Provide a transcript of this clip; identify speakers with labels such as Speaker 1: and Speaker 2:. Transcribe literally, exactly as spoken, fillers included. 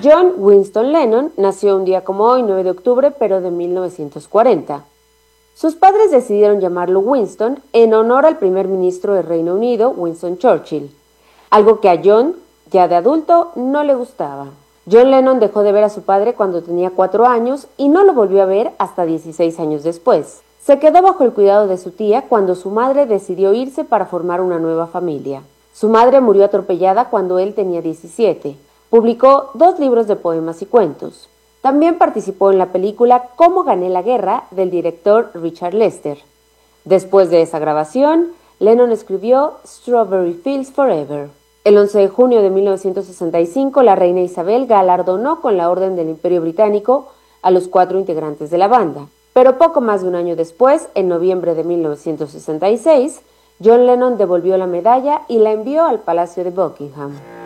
Speaker 1: John Winston Lennon nació un día como hoy, nueve de octubre, pero de mil novecientos cuarenta. Sus padres decidieron llamarlo Winston en honor al primer ministro del Reino Unido, Winston Churchill, algo que a John, ya de adulto, no le gustaba. John Lennon dejó de ver a su padre cuando tenía cuatro años y no lo volvió a ver hasta dieciséis años después. Se quedó bajo el cuidado de su tía cuando su madre decidió irse para formar una nueva familia. Su madre murió atropellada cuando él tenía diecisiete. Publicó dos libros de poemas y cuentos. También participó en la película Cómo gané la guerra del director Richard Lester. Después de esa grabación, Lennon escribió Strawberry Fields Forever. El once de junio de mil novecientos sesenta y cinco, la reina Isabel galardonó con la Orden del Imperio Británico a los cuatro integrantes de la banda. Pero poco más de un año después, en noviembre de mil novecientos sesenta y seis, John Lennon devolvió la medalla y la envió al Palacio de Buckingham.